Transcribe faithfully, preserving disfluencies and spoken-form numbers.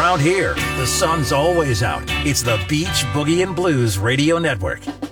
Around here, the sun's always out. It's the Beach Boogie and Blues Radio Network.